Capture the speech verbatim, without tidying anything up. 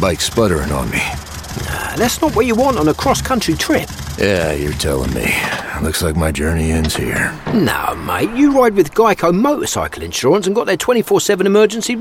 bike's sputtering on me. Nah, that's not what you want on a cross-country trip. Yeah, you're telling me. Looks like my journey ends here. No, mate, you ride with Geico motorcycle insurance and got their twenty-four seven emergency